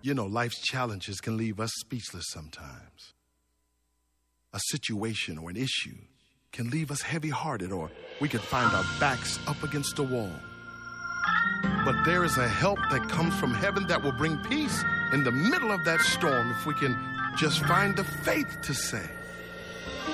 You know, life's challenges can leave us speechless sometimes. A situation or an issue can leave us heavy-hearted, or we could find our backs up against a wall. But there is a help that comes from heaven that will bring peace in the middle of that storm if we can just find the faith to say,